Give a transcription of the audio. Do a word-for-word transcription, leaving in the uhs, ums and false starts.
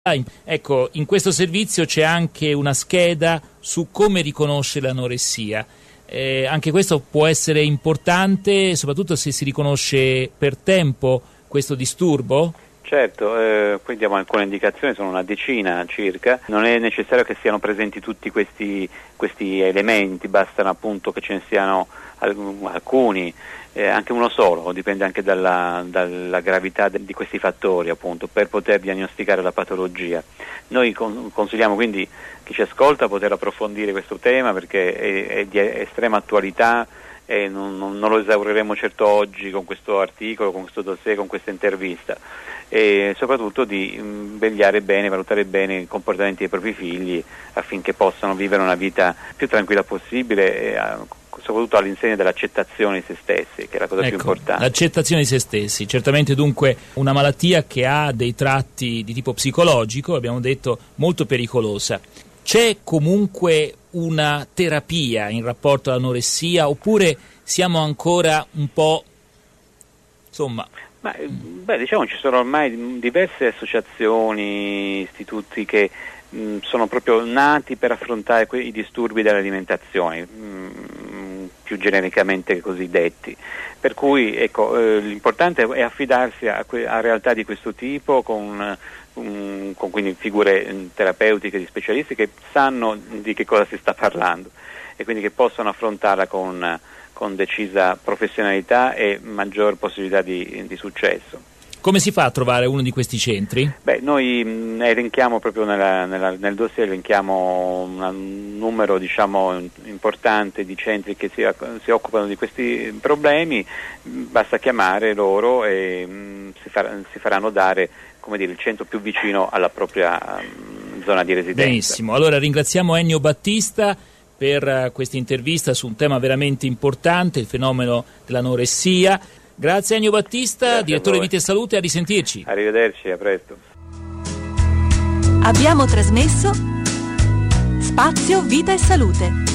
Ecco, in questo servizio c'è anche una scheda su come riconoscere l'anoressia. Eh, anche questo può essere importante, soprattutto se si riconosce per tempo questo disturbo? Certo, eh, qui diamo alcune indicazioni, sono una decina circa. Non è necessario che siano presenti tutti questi, questi elementi, bastano appunto che ce ne siano alcuni, eh, anche uno solo, dipende anche dalla, dalla gravità de, di questi fattori appunto, per poter diagnosticare la patologia. Noi con, consigliamo quindi chi ci ascolta a poter approfondire questo tema perché è, è di estrema attualità e non, non, non lo esauriremo certo oggi con questo articolo, con questo dossier, con questa intervista, e soprattutto di mh, vegliare bene, valutare bene i comportamenti dei propri figli affinché possano vivere una vita più tranquilla possibile e a, soprattutto all'insegna dell'accettazione di se stessi, che è la cosa ecco, più importante. L'accettazione di se stessi, certamente dunque una malattia che ha dei tratti di tipo psicologico, abbiamo detto molto pericolosa. C'è comunque una terapia in rapporto all'anoressia oppure siamo ancora un po', insomma... Ma, beh, diciamo ci sono ormai diverse associazioni, istituti che mh, sono proprio nati per affrontare que- i disturbi dell'alimentazione, mh, più genericamente così detti. Per cui ecco, eh, l'importante è affidarsi a, que- a realtà di questo tipo con, um, con quindi figure um, terapeutiche di specialisti che sanno di che cosa si sta parlando e quindi che possono affrontarla con con decisa professionalità e maggior possibilità di, di successo. Come si fa a trovare uno di questi centri? Beh, noi mh, elenchiamo proprio nella, nella, nel dossier elenchiamo un numero diciamo importante di centri che si, si occupano di questi problemi, basta chiamare loro e mh, si, far, si faranno dare come dire, il centro più vicino alla propria mh, zona di residenza. Benissimo, allora ringraziamo Ennio Battista per questa intervista su un tema veramente importante, il fenomeno dell'anoressia. Grazie Ennio Battista, Grazie direttore di Vita e Salute, a risentirci. Arrivederci, a presto. Abbiamo trasmesso Spazio Vita e Salute.